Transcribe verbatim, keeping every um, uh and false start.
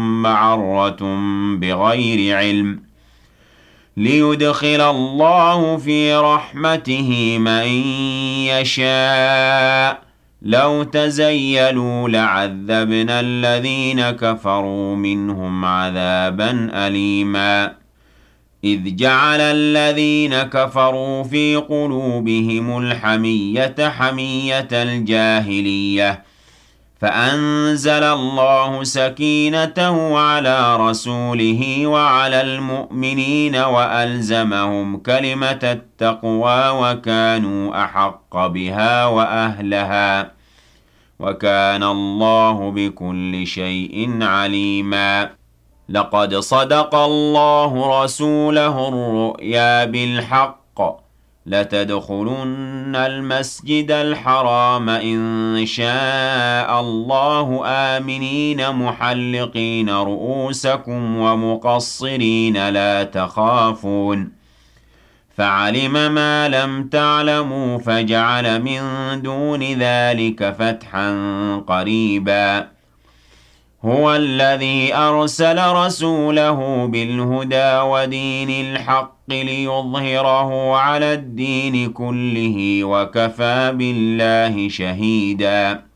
معرة بغير علم ليدخل الله في رحمته من يشاء لو تزيلوا لعذبنا الذين كفروا منهم عذابا أليما إذ جعل الذين كفروا في قلوبهم الحمية حمية الجاهلية فأنزل الله سكينته على رسوله وعلى المؤمنين وألزمهم كلمة التقوى وكانوا أحق بها وأهلها وكان الله بكل شيء عليما لقد صدق الله رسوله الرؤيا بالحق لتدخلن المسجد الحرام إن شاء الله آمنين محلقين رؤوسكم ومقصرين لا تخافون فعلم ما لم تعلموا فجعل من دون ذلك فتحا قريبا هو الذي أرسل رسوله بالهدى ودين الحق ليظهره على الدين كله وكفى بالله شهيدا